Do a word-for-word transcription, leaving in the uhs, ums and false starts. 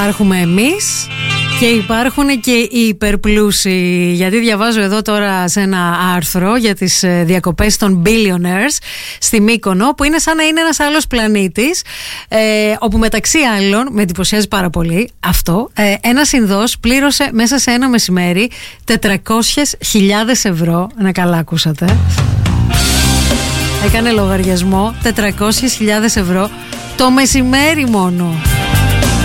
Υπάρχουμε εμείς και υπάρχουν και οι υπερπλούσιοι. Γιατί διαβάζω εδώ τώρα σε ένα άρθρο για τις διακοπές των billionaires στη Μύκονο, που είναι σαν να είναι ένας άλλος πλανήτης, ε, όπου μεταξύ άλλων, με εντυπωσιάζει πάρα πολύ αυτό, ε, ένας Ινδός πλήρωσε μέσα σε ένα μεσημέρι τετρακόσιες χιλιάδες ευρώ. Να καλά ακούσατε. Έκανε λογαριασμό τετρακόσιες χιλιάδες ευρώ το μεσημέρι μόνο.